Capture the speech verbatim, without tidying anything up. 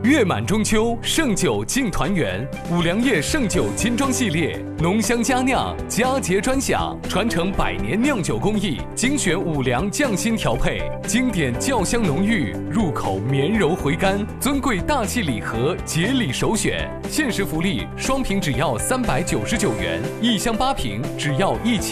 月满中秋，盛酒敬团圆。五粮液盛酒金装系列，浓香佳酿，佳节专享，传承百年酿酒工艺，精选五粮匠心调配，经典酵香浓郁，入口绵柔回甘。尊贵大气礼盒，节礼首选。限时福利，双瓶只要三百九十九元，一箱八瓶只要一千。